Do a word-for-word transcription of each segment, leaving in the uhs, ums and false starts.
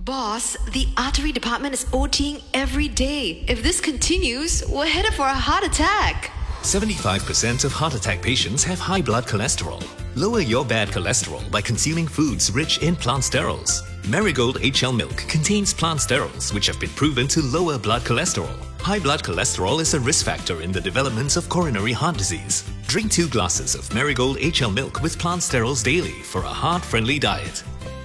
Boss, the artery department is OTing every day. If this continues, we're headed for a heart attack. seventy-five percent of heart attack patients have high blood cholesterol. Lower your bad cholesterol by consuming foods rich in plant sterols. Marigold H L milk contains plant sterols which have been proven to lower blood cholesterol. High blood cholesterol is a risk factor in the development of coronary heart disease. Drink two glasses of Marigold H L milk with plant sterols daily for a heart-friendly diet.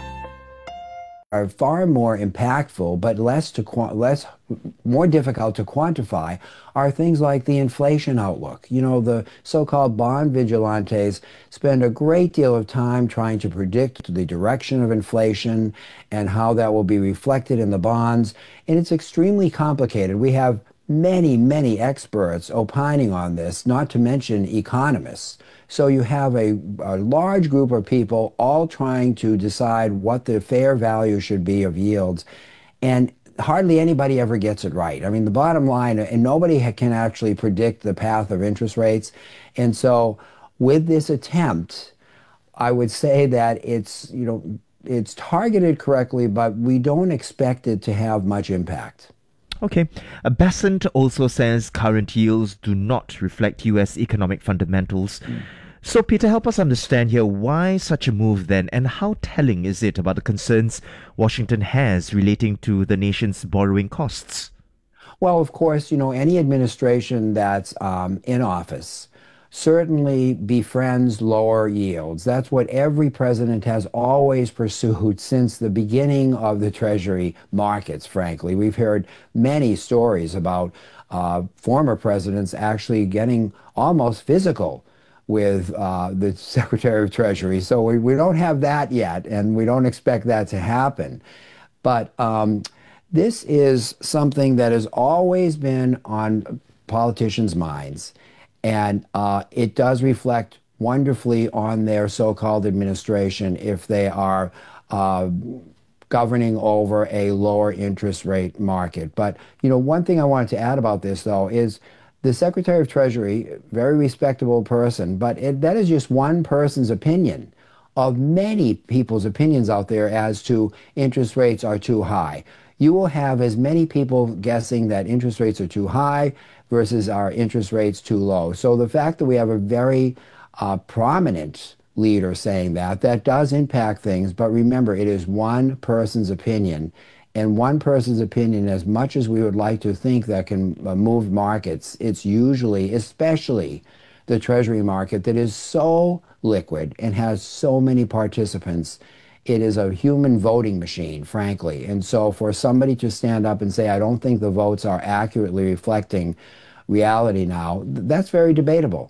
Are far more impactful, but less to less more difficult to quantify, are things like the inflation outlook. You know, the so-called bond vigilantes spend a great deal of time trying to predict the direction of inflation and how that will be reflected in the bonds, and it's extremely complicated. We have many, many experts opining on this, not to mention economists. So you have a, a large group of people all trying to decide what the fair value should be of yields, and hardly anybody ever gets it right. I mean, the bottom line, and nobody can actually predict the path of interest rates. And so with this attempt, I would say that it's, you know, it's targeted correctly, but we don't expect it to have much impact. Okay. Uh, Besant also says current yields do not reflect U S economic fundamentals. Mm. So, Peter, help us understand here why such a move then, and how telling is it about the concerns Washington has relating to the nation's borrowing costs? Well, of course, you know, any administration that's um, in office certainly befriends lower yields. That's what every president has always pursued since the beginning of the Treasury markets, frankly. We've heard many stories about uh, former presidents actually getting almost physical with uh, the Secretary of Treasury. So we, we don't have that yet, and we don't expect that to happen. But um, this is something that has always been on politicians' minds, and uh, it does reflect wonderfully on their so-called administration if they are uh, governing over a lower interest rate market. But, you know, one thing I wanted to add about this, though, is the Secretary of Treasury, very respectable person, but it, that is just one person's opinion of many people's opinions out there as to interest rates are too high. You will have as many people guessing that interest rates are too high versus our interest rates too low. So the fact that we have a very uh, prominent leader saying that, that does impact things, but remember, it is one person's opinion. And one person's opinion, as much as we would like to think that can uh, move markets, it's usually, especially the Treasury market that is so liquid and has so many participants. It is a human voting machine, frankly. And so for somebody to stand up and say, I don't think the votes are accurately reflecting reality now, that's very debatable.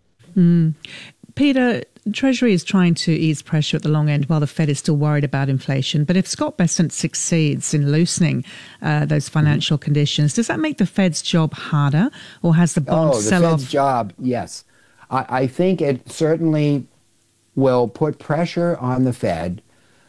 Mm. Peter, Treasury is trying to ease pressure at the long end while the Fed is still worried about inflation. But if Scott Bessent succeeds in loosening uh, those financial mm-hmm. conditions, does that make the Fed's job harder, or has the bond oh, sell-off? The Fed's job, yes. I, I think it certainly will put pressure on the Fed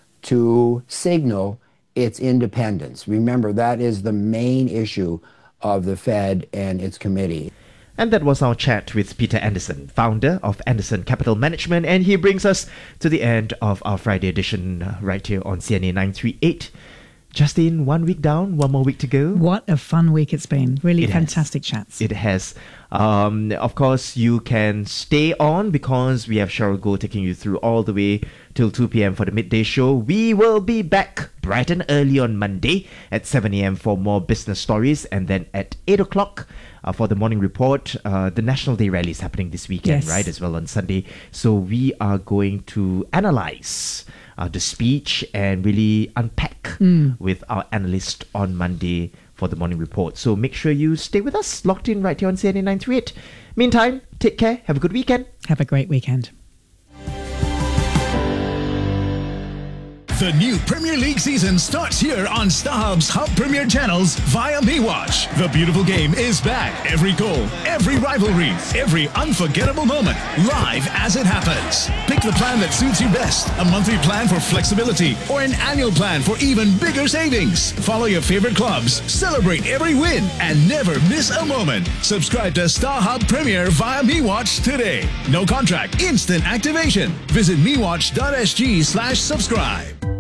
to signal its independence. Remember, that is the main issue of the Fed and its committee. And that was our chat with Peter Anderson, founder of Anderson Capital Management, and he brings us to the end of our Friday edition uh, right here on C N A nine three eight. Justin, one week down, one more week to go. What a fun week it's been. Really it fantastic has. chats. It has. Um, of course, you can stay on because we have Cheryl Goh taking you through all the way till two p.m. for the midday show. We will be back bright and early on Monday at seven a.m. for more business stories, and then at eight o'clock uh, for the morning report. Uh, the National Day rally is happening this weekend, yes. right, as well on Sunday. So we are going to analyse uh, the speech and really unpack mm. with our analyst on Monday for the morning report. So make sure you stay with us, locked in right here on C N A nine three eight. Meantime, take care, have a good weekend. Have a great weekend. The new Premier League season starts here on StarHub's Hub Premier channels via MeWatch. The beautiful game is back. Every goal, every rivalry, every unforgettable moment, live as it happens. Pick the plan that suits you best. A monthly plan for flexibility or an annual plan for even bigger savings. Follow your favorite clubs, celebrate every win, and never miss a moment. Subscribe to StarHub Premier via MeWatch today. No contract, instant activation. Visit mewatch dot s g slash subscribe.